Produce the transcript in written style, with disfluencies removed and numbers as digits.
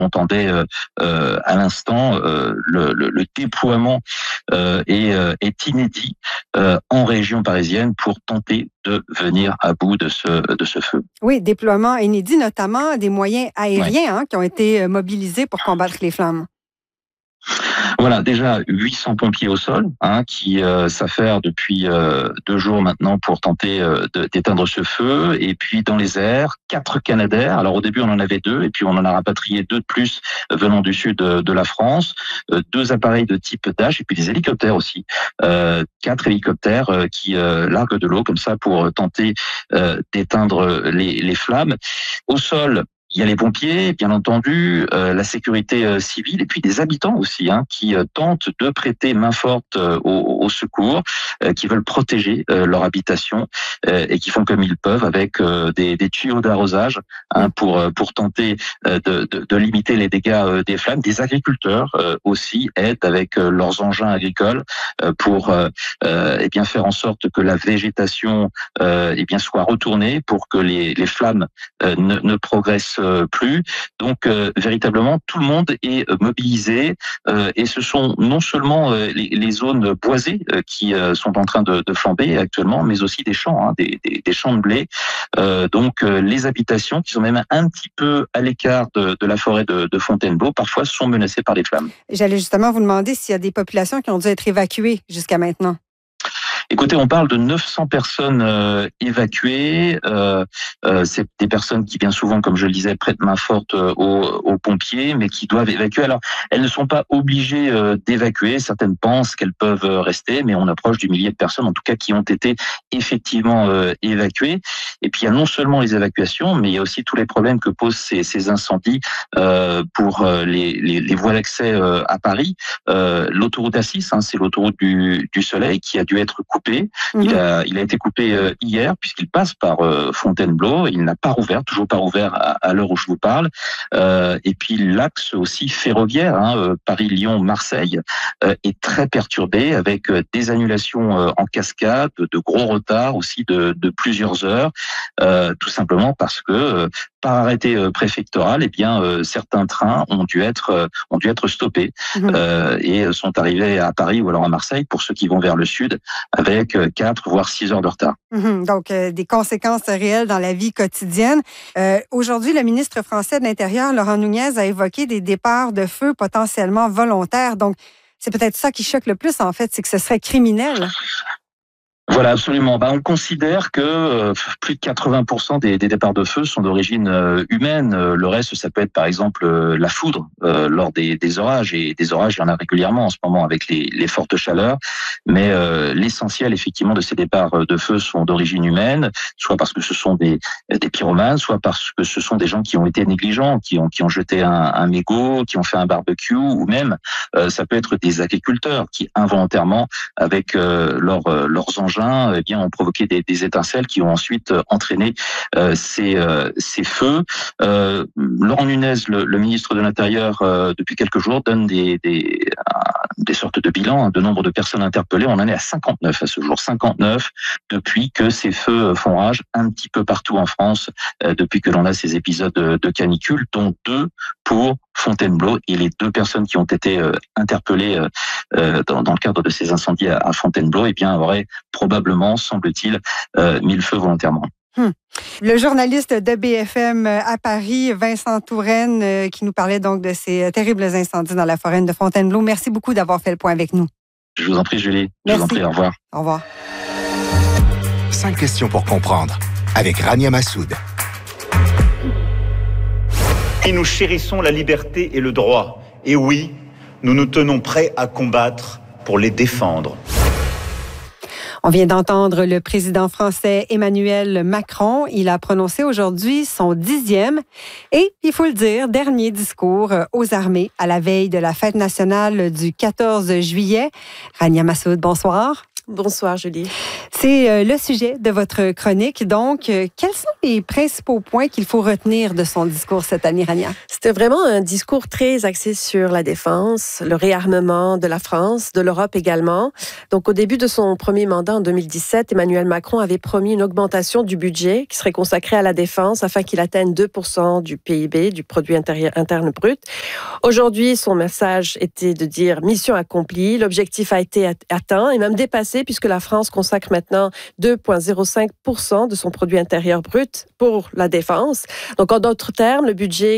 entendait à l'instant, le déploiement est inédit en région parisienne pour tenter de venir à bout de ce feu. Oui, déploiement inédit, notamment des moyens aériens qui ont été mobilisés pour combattre les flammes. Voilà, déjà 800 pompiers au sol qui s'affairent depuis 2 jours maintenant pour tenter d'éteindre ce feu. Et puis dans les airs, 4 Canadair. Alors au début on en avait 2 et puis on en a rapatrié 2 de plus venant du sud de la France. 2 appareils de type Dash et puis des hélicoptères aussi. 4 hélicoptères qui larguent de l'eau comme ça pour tenter d'éteindre les flammes. Au sol, il y a les pompiers, bien entendu, la sécurité civile et puis des habitants aussi qui tentent de prêter main forte au secours, qui veulent protéger leur habitation et qui font comme ils peuvent avec des tuyaux d'arrosage pour tenter de limiter les dégâts des flammes. Des agriculteurs aussi aident avec leurs engins agricoles pour faire en sorte que la végétation soit retournée pour que les flammes ne progressent plus. Donc véritablement tout le monde est mobilisé et ce sont non seulement les zones boisées qui sont en train de flamber actuellement, mais aussi des champs, des champs de blé. Donc les habitations qui sont même un petit peu à l'écart de la forêt de Fontainebleau parfois sont menacées par les flammes. J'allais justement vous demander s'il y a des populations qui ont dû être évacuées jusqu'à maintenant. Écoutez, on parle de 900 personnes évacuées. C'est des personnes qui, bien souvent, comme je le disais, prêtent main forte aux pompiers, mais qui doivent évacuer. Alors, elles ne sont pas obligées d'évacuer. Certaines pensent qu'elles peuvent rester, mais on approche du millier de personnes, en tout cas, qui ont été effectivement évacuées. Et puis, il y a non seulement les évacuations, mais il y a aussi tous les problèmes que posent ces incendies pour les voies d'accès à Paris. L'autoroute A6, c'est l'autoroute du Soleil, qui a dû être coupée. Il a été coupé hier puisqu'il passe par Fontainebleau. Il n'a pas rouvert, toujours pas rouvert à l'heure où je vous parle. Et puis l'axe aussi ferroviaire, Paris-Lyon-Marseille, est très perturbé avec des annulations en cascade, de gros retards aussi de plusieurs heures, tout simplement parce que par arrêté préfectoral, certains trains ont dû être stoppés et sont arrivés à Paris ou alors à Marseille pour ceux qui vont vers le sud avec 4 voire 6 heures de retard. Donc, des conséquences réelles dans la vie quotidienne. Aujourd'hui, le ministre français de l'Intérieur, Laurent Nunez, a évoqué des départs de feu potentiellement volontaires. Donc, c'est peut-être ça qui choque le plus, en fait, c'est que ce serait criminel. Voilà, absolument. On considère que plus de 80% des départs de feu sont d'origine humaine. Le reste, ça peut être par exemple la foudre lors des orages. Et des orages, il y en a régulièrement en ce moment avec les fortes chaleurs. Mais l'essentiel, effectivement, de ces départs de feu sont d'origine humaine, soit parce que ce sont des pyromanes, soit parce que ce sont des gens qui ont été négligents, qui ont jeté un mégot, qui ont fait un barbecue, ou ça peut être des agriculteurs qui involontairement, avec leurs engins, ont provoqué des étincelles qui ont ensuite entraîné ces feux. Laurent Nunez, le ministre de l'Intérieur, depuis quelques jours, donne des sortes de bilans de nombre de personnes interpellées. On en est à 59 à ce jour. 59 depuis que ces feux font rage un petit peu partout en France, depuis que l'on a ces épisodes de canicule, dont 2 pour Fontainebleau. Et les 2 personnes qui ont été interpellées dans le cadre de ces incendies à Fontainebleau, auraient probablement, semble-t-il, mis le feu volontairement. Le journaliste de BFM à Paris, Vincent Touraine, qui nous parlait donc de ces terribles incendies dans la forêt de Fontainebleau. Merci beaucoup d'avoir fait le point avec nous. Je vous en prie, Julie. Merci. Je vous en prie, au revoir. Au revoir. 5 questions pour comprendre avec Rania Massoud. Et nous chérissons la liberté et le droit. Et oui, nous nous tenons prêts à combattre pour les défendre. On vient d'entendre le président français Emmanuel Macron. Il a prononcé aujourd'hui son 10e et, il faut le dire, dernier discours aux armées à la veille de la fête nationale du 14 juillet. Rania Massoud, bonsoir. Bonsoir, Julie. C'est le sujet de votre chronique. Donc, quels sont les principaux points qu'il faut retenir de son discours cette année, Rania? C'était vraiment un discours très axé sur la défense, le réarmement de la France, de l'Europe également. Donc, au début de son premier mandat en 2017, Emmanuel Macron avait promis une augmentation du budget qui serait consacré à la défense afin qu'il atteigne 2% du PIB, du produit interne brut. Aujourd'hui, son message était de dire mission accomplie. L'objectif a été atteint et même dépassé puisque la France consacre maintenant 2,05% de son produit intérieur brut pour la défense. Donc, en d'autres termes, le budget